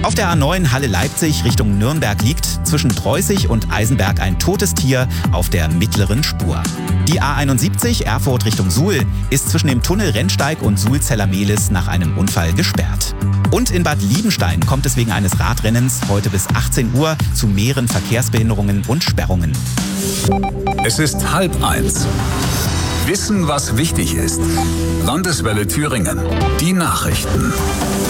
Auf der A9 Halle-Leipzig Richtung Nürnberg liegt zwischen Treußig und Eisenberg ein totes Tier auf der mittleren Spur. Die A71 Erfurt Richtung Suhl ist zwischen dem Tunnel Rennsteig und Suhlzeller-Mehlis nach einem Unfall gesperrt. Und in Bad Liebenstein kommt es wegen eines Radrennens heute bis 18 Uhr zu mehreren Verkehrsbehinderungen und Sperrungen. Es ist 12:30. Wissen, was wichtig ist. Landeswelle Thüringen. Die Nachrichten.